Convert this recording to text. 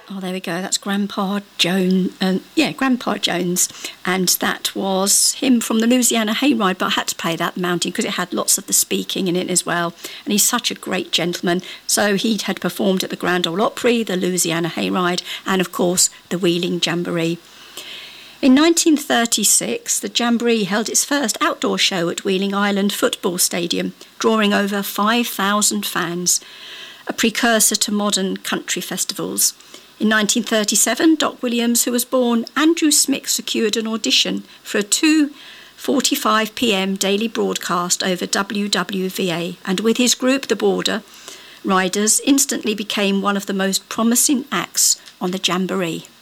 Oh, there we go. That's Grandpa Jones. Grandpa Jones. And that was him from the Louisiana Hayride, but I had to play that mountain because it had lots of the speaking in it as well. And he's such a great gentleman. So he had performed at the Grand Ole Opry, the Louisiana Hayride, and of course the Wheeling Jamboree. In 1936, the Jamboree held its first outdoor show at Wheeling Island Football Stadium, drawing over 5,000 fans, a precursor to modern country festivals. In 1937, Doc Williams, who was born Andrew Smick, secured an audition for a 2:45 p.m. daily broadcast over WWVA, and with his group, the Border Riders, instantly became one of the most promising acts on the Jamboree.